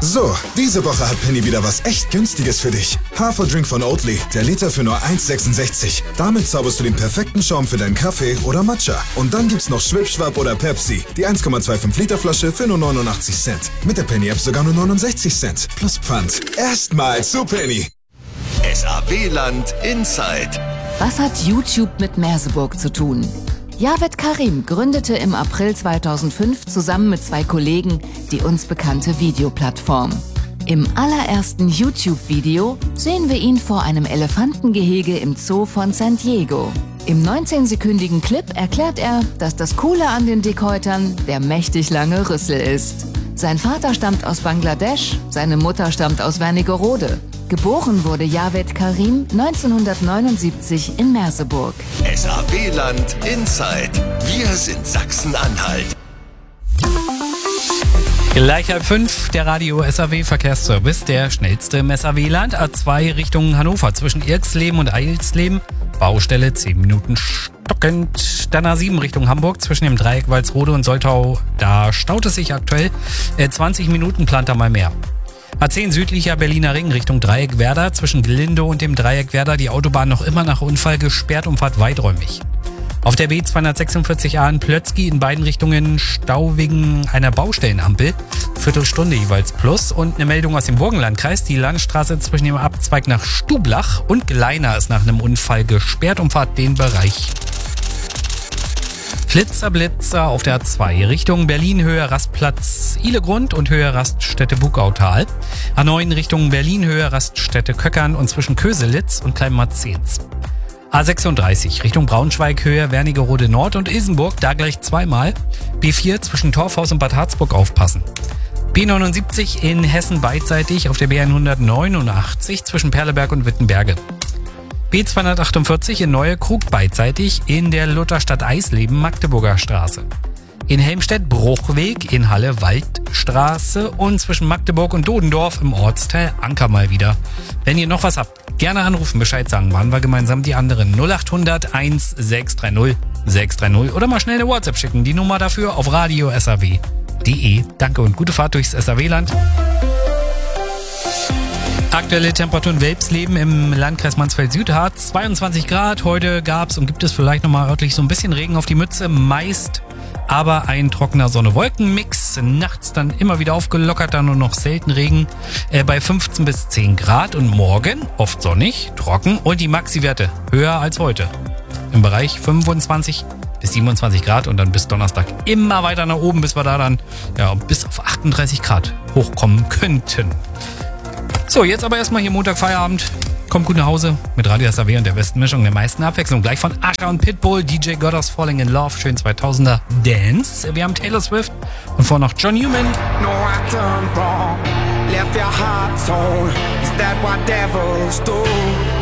So, diese Woche hat Penny wieder was echt Günstiges für dich. Haferdrink von Oatly, der Liter für nur 1,66. Damit zauberst du den perfekten Schaum für deinen Kaffee oder Matcha. Und dann gibt's noch Schwipschwap oder Pepsi, die 1,25 Liter Flasche für nur 89 Cent. Mit der Penny-App sogar nur 69 Cent. Plus Pfand. Erstmal zu Penny. SAW-Land Inside. Was hat YouTube mit Merseburg zu tun? Javed Karim gründete im April 2005 zusammen mit 2 Kollegen die uns bekannte Videoplattform. Im allerersten YouTube-Video sehen wir ihn vor einem Elefantengehege im Zoo von San Diego. Im 19-sekündigen Clip erklärt er, dass das Coole an den Dickhäutern der mächtig lange Rüssel ist. Sein Vater stammt aus Bangladesch, seine Mutter stammt aus Wernigerode. Geboren wurde Javed Karim 1979 in Merseburg. SAW-Land Inside. Wir sind Sachsen-Anhalt. Gleich 4:30, der Radio SAW Verkehrsservice, der schnellste im SAW-Land. A2 Richtung Hannover zwischen Irksleben und Eilsleben. Baustelle 10 Minuten stockend. Dann A7 Richtung Hamburg zwischen dem Dreieck Walsrode und Soltau. Da staut es sich aktuell. 20 Minuten plant er mal mehr. A10 südlicher Berliner Ring Richtung Dreieck Werder. Zwischen Glinde und dem Dreieck Werder die Autobahn noch immer nach Unfall gesperrt und fahrt weiträumig. Auf der B246a in Plötzky in beiden Richtungen Stau wegen einer Baustellenampel. Viertelstunde jeweils plus. Und eine Meldung aus dem Burgenlandkreis. Die Landstraße zwischen dem Abzweig nach Stublach und Gleiner ist nach einem Unfall gesperrt und fahrt den Bereich. Blitzer auf der A2 Richtung Berlin Höhe Rastplatz Ihlegrund und Höhe Raststätte Bugautal. A9 Richtung Berlin Höhe Raststätte Köckern und zwischen Köselitz und Kleinmarzens. A36 Richtung Braunschweig Höhe Wernigerode Nord und Isenburg, da gleich zweimal. B4 zwischen Torfhaus und Bad Harzburg aufpassen. B79 in Hessen beidseitig auf der B189 zwischen Perleberg und Wittenberge. B248 in Neue Krug beidseitig in der Lutherstadt Eisleben Magdeburger Straße. In Helmstedt Bruchweg, in Halle Waldstraße und zwischen Magdeburg und Dodendorf im Ortsteil Anker mal wieder. Wenn ihr noch was habt, gerne anrufen, Bescheid sagen, waren wir gemeinsam die anderen. 0800 1630 630 oder mal schnell eine WhatsApp schicken. Die Nummer dafür auf radio.saw.de. Danke und gute Fahrt durchs SAW-Land. Aktuelle Temperaturen Welpsleben im Landkreis Mansfeld-Südharz, 22 Grad. Heute gab's und gibt es vielleicht nochmal örtlich so ein bisschen Regen auf die Mütze, meist aber ein trockener Sonne-Wolken-Mix. Nachts dann immer wieder aufgelockert, dann nur noch selten Regen bei 15 bis 10 Grad. Und morgen oft sonnig, trocken und die Maxi-Werte höher als heute. Im Bereich 25 bis 27 Grad und dann bis Donnerstag immer weiter nach oben, bis wir da dann bis auf 38 Grad hochkommen könnten. So, jetzt aber erstmal hier Montag Feierabend. Kommt gut nach Hause mit Radio SAW und der besten Mischung, der meisten Abwechslung. Gleich von Usher und Pitbull, DJ Goddard's Falling in Love, schön 2000er Dance. Wir haben Taylor Swift und vorher noch John Newman. No, I done wrong, left your heart torn. Is that what devils do?